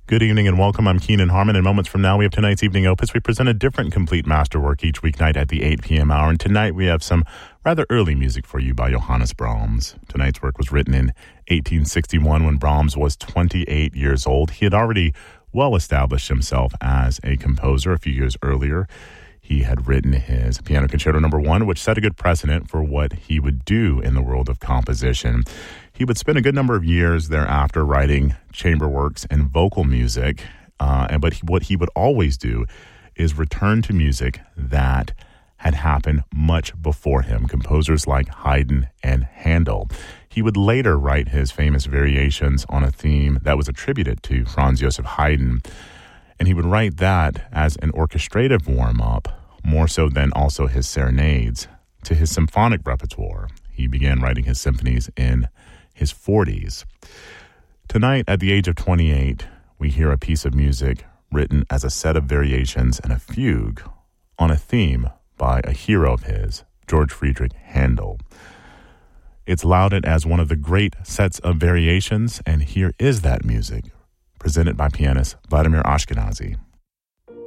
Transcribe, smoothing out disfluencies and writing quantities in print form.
Good evening and welcome. I'm Keenan Harmon, and moments from now we have tonight's evening opus. We present a different complete masterwork each weeknight at the 8 p.m. hour, and tonight we have some rather early music for you by Johannes Brahms. Tonight's work was written in 1861 when Brahms was 28 years old. He had already well established himself as a composer. A few years earlier, he had written his Piano Concerto No. 1, which set a good precedent for what he would do in the world of composition. He would spend a good number of years thereafter writing chamber works and vocal music, what he would always do is return to music that had happened much before him, composers like Haydn and Handel. He would later write his famous variations on a theme that was attributed to Franz Joseph Haydn, and he would write that as an orchestrative warm-up, more so than also his serenades, to his symphonic repertoire. He began writing his symphonies in his 40s. Tonight, at the age of 28, we hear a piece of music written as a set of variations and a fugue on a theme by a hero of his, George Friedrich Handel. It's lauded as one of the great sets of variations, and here is that music, presented by pianist Vladimir Ashkenazy.